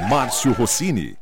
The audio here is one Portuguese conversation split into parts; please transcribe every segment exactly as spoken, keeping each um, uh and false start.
Márcio Rossini.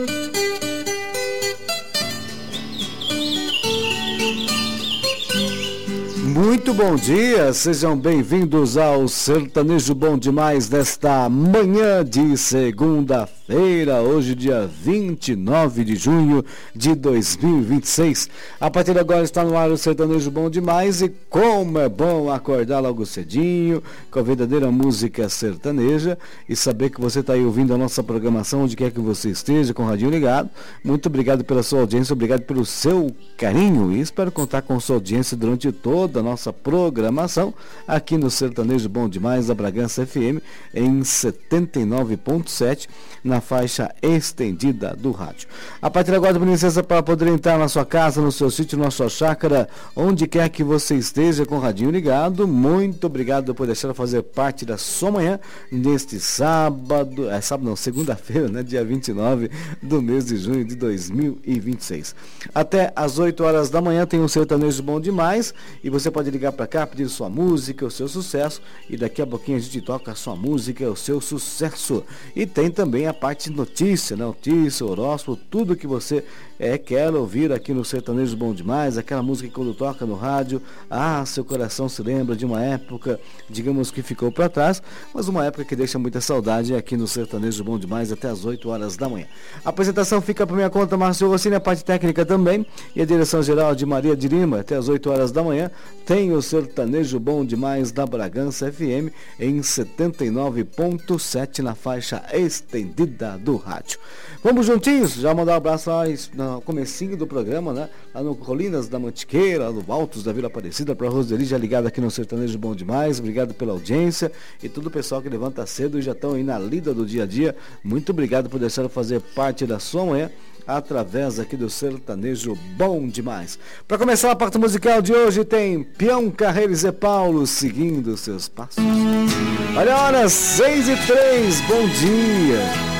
Muito bom dia, sejam bem-vindos ao Sertanejo Bom Demais desta manhã de segunda-feira, hoje dia vinte e nove de junho de dois mil e vinte e seis. A partir de agora está no ar o Sertanejo Bom Demais e como é bom acordar logo cedinho com a verdadeira música sertaneja e saber que você está aí ouvindo a nossa programação onde quer que você esteja, com o radinho ligado. Muito obrigado pela sua audiência, obrigado pelo seu carinho e espero contar com sua audiência durante toda a nossa programação aqui no Sertanejo Bom Demais da Bragança F M em setenta e nove ponto sete na faixa estendida do rádio. A partir de agora, com licença, para poder entrar na sua casa, no seu sítio, na sua chácara, onde quer que você esteja com o radinho ligado, muito obrigado por deixar fazer parte da sua manhã neste sábado, é sábado não, segunda-feira, né, dia vinte e nove do mês de junho de dois mil e vinte e seis. Até às oito horas da manhã tem um Sertanejo Bom Demais e você pode ligar para cá, pedir sua música, o seu sucesso, e daqui a pouquinho a gente toca a sua música, o seu sucesso. E tem também a parte de notícia, né? Notícia, horóscopo, tudo que você é, quer ouvir aqui no Sertanejo Bom Demais, aquela música que quando toca no rádio, ah, seu coração se lembra de uma época, digamos que ficou para trás, mas uma época que deixa muita saudade aqui no Sertanejo Bom Demais até as oito horas da manhã. A apresentação fica por minha conta, Márcio Rossini, a parte técnica também, e a direção geral de Maria de Lima, até as oito horas da manhã. Tem o Sertanejo Bom Demais da Bragança F M em setenta e nove ponto sete na faixa estendida do rádio. Vamos juntinhos, já mandar um abraço lá no comecinho do programa, né? Lá no Colinas da Mantiqueira, no Altos da Vila Aparecida, para a Roseli, já ligada aqui no Sertanejo Bom Demais. Obrigado pela audiência e todo o pessoal que levanta cedo e já estão aí na lida do dia a dia. Muito obrigado por deixar eu fazer parte da sua manhã através aqui do Sertanejo Bom Demais. Para começar a parte musical de hoje tem Peão Carreiro e Zé Paulo seguindo seus passos. Olha a hora, seis e três, bom dia.